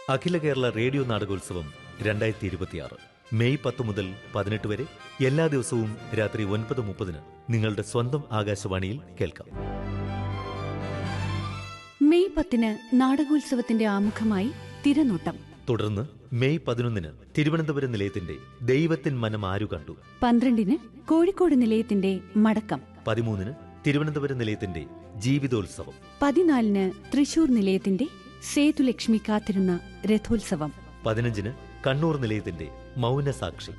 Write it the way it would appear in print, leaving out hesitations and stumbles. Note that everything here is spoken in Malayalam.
അഖില കേരള റേഡിയോ നാടകോത്സവം 2026 മെയ് 10 മുതൽ 18 വരെ എല്ലാ ദിവസവും രാത്രി 9:30 നിങ്ങളുടെ സ്വന്തം ആകാശവാണിയിൽ കേൾക്കാം. മെയ് 10 നാടകോത്സവത്തിന്റെ ആമുഖമായി തിരനോട്ടം. തുടർന്ന് മെയ് 11 തിരുവനന്തപുരം നിലയത്തിന്റെ ദൈവത്തിൻ മനം ആരു കണ്ടു. 12 കോഴിക്കോട് നിലയത്തിന്റെ മടക്കം. 13 തിരുവനന്തപുരം നിലയത്തിന്റെ ജീവിതോത്സവം. 14 തൃശൂർ നിലയത്തിന്റെ സേതുലക്ഷ്മി കാത്തിരുന്ന രഥോത്സവം. 15 കണ്ണൂർ നിലയത്തിന്റെ മൗനസാക്ഷി.